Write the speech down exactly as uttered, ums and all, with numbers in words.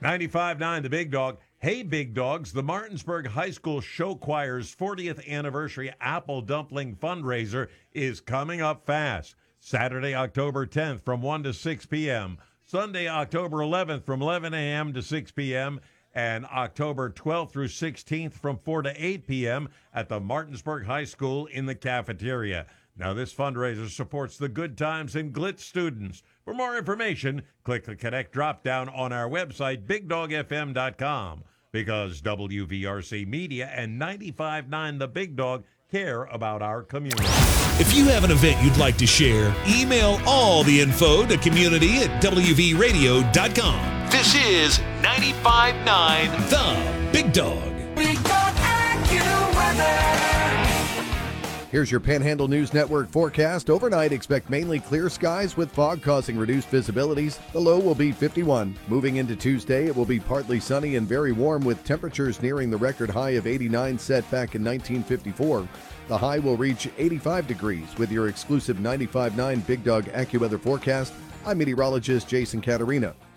ninety-five point nine The Big Dog. Hey, Big Dogs, the Martinsburg High School Show Choir's fortieth anniversary Apple Dumpling fundraiser is coming up fast. Saturday, October tenth from one to six p.m. Sunday, October eleventh from eleven a.m. to six p.m. and October twelfth through sixteenth from four to eight p.m. at the Martinsburg High School in the cafeteria. Now, this fundraiser supports the Good Times and Glitz students. For more information, click the Connect drop-down on our website, big dog f m dot com, because W V R C Media and ninety-five point nine The Big Dog care about our community. If you have an event you'd like to share, email all the info to community at w v radio dot com. This is ninety-five point nine The Big Dog. Big Dog AccuWeather. Here's your Panhandle News Network forecast. Overnight, expect mainly clear skies with fog causing reduced visibilities. The low will be fifty-one. Moving into Tuesday, it will be partly sunny and very warm with temperatures nearing the record high of eighty-nine set back in nineteen fifty-four. The high will reach eighty-five degrees with your exclusive ninety-five point nine Big Dog AccuWeather forecast. I'm meteorologist Jason Caterina.